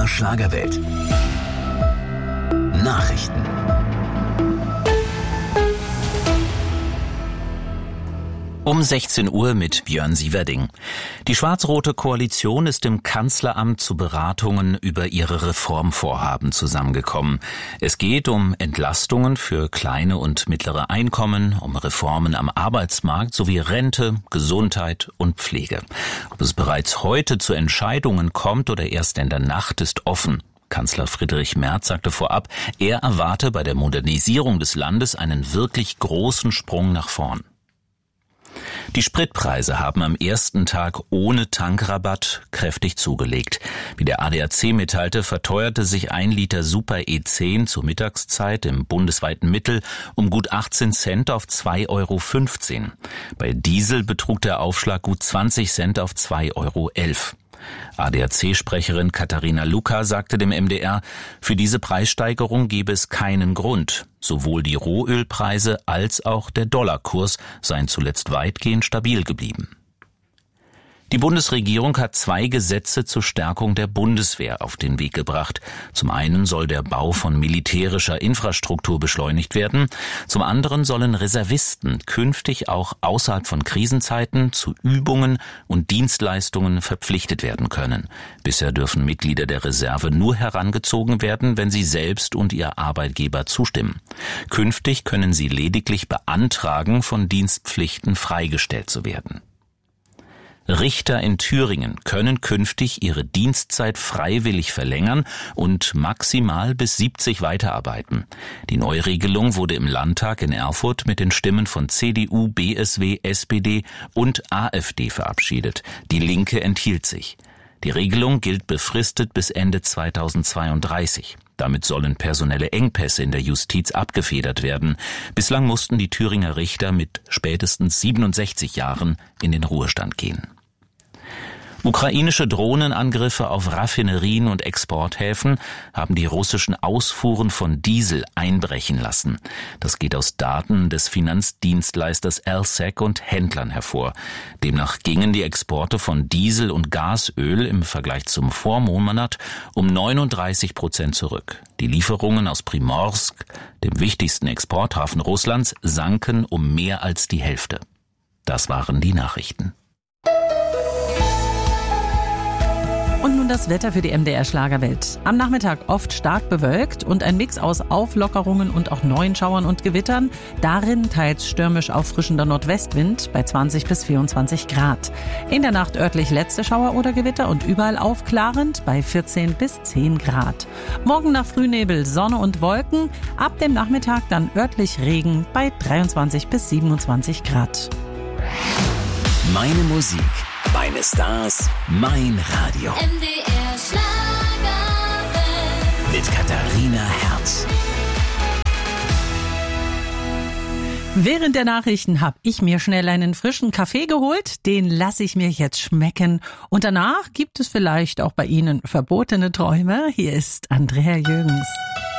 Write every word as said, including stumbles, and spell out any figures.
Schlagerwelt. Nachrichten. Um sechzehn Uhr mit Björn Sieverding. Die schwarz-rote Koalition ist im Kanzleramt zu Beratungen über ihre Reformvorhaben zusammengekommen. Es geht um Entlastungen für kleine und mittlere Einkommen, um Reformen am Arbeitsmarkt sowie Rente, Gesundheit und Pflege. Ob es bereits heute zu Entscheidungen kommt oder erst in der Nacht, ist offen. Kanzler Friedrich Merz sagte vorab, er erwarte bei der Modernisierung des Landes einen wirklich großen Sprung nach vorn. Die Spritpreise haben am ersten Tag ohne Tankrabatt kräftig zugelegt. Wie der A D A C mitteilte, verteuerte sich ein Liter Super E zehn zur Mittagszeit im bundesweiten Mittel um gut achtzehn Cent auf zwei Euro fünfzehn. Bei Diesel betrug der Aufschlag gut zwanzig Cent auf zwei Euro elf. A D A C-Sprecherin Katharina Luca sagte dem M D R, für diese Preissteigerung gebe es keinen Grund. Sowohl die Rohölpreise als auch der Dollarkurs seien zuletzt weitgehend stabil geblieben. Die Bundesregierung hat zwei Gesetze zur Stärkung der Bundeswehr auf den Weg gebracht. Zum einen soll der Bau von militärischer Infrastruktur beschleunigt werden. Zum anderen sollen Reservisten künftig auch außerhalb von Krisenzeiten zu Übungen und Dienstleistungen verpflichtet werden können. Bisher dürfen Mitglieder der Reserve nur herangezogen werden, wenn sie selbst und ihr Arbeitgeber zustimmen. Künftig können sie lediglich beantragen, von Dienstpflichten freigestellt zu werden. Richter in Thüringen können künftig ihre Dienstzeit freiwillig verlängern und maximal bis siebzig weiterarbeiten. Die Neuregelung wurde im Landtag in Erfurt mit den Stimmen von C D U, B S W, S P D und AfD verabschiedet. Die Linke enthielt sich. Die Regelung gilt befristet bis Ende zweitausendzweiunddreißig. Damit sollen personelle Engpässe in der Justiz abgefedert werden. Bislang mussten die Thüringer Richter mit spätestens siebenundsechzig Jahren in den Ruhestand gehen. Ukrainische Drohnenangriffe auf Raffinerien und Exporthäfen haben die russischen Ausfuhren von Diesel einbrechen lassen. Das geht aus Daten des Finanzdienstleisters L S E C und Händlern hervor. Demnach gingen die Exporte von Diesel und Gasöl im Vergleich zum Vormonat um neununddreißig Prozent zurück. Die Lieferungen aus Primorsk, dem wichtigsten Exporthafen Russlands, sanken um mehr als die Hälfte. Das waren die Nachrichten. Und nun das Wetter für die M D R Schlagerwelt. Am Nachmittag oft stark bewölkt und ein Mix aus Auflockerungen und auch neuen Schauern und Gewittern. Darin teils stürmisch auffrischender Nordwestwind bei zwanzig bis vierundzwanzig Grad. In der Nacht örtlich letzte Schauer oder Gewitter und überall aufklarend bei vierzehn bis zehn Grad. Morgen nach Frühnebel, Sonne und Wolken. Ab dem Nachmittag dann örtlich Regen bei dreiundzwanzig bis siebenundzwanzig Grad. Meine Musik, meine Stars, mein Radio. M D R Schlagerwelt. Mit Katharina Herz. Während der Nachrichten habe ich mir schnell einen frischen Kaffee geholt. Den lasse ich mir jetzt schmecken. Und danach gibt es vielleicht auch bei Ihnen verbotene Träume. Hier ist Andrea Jürgens.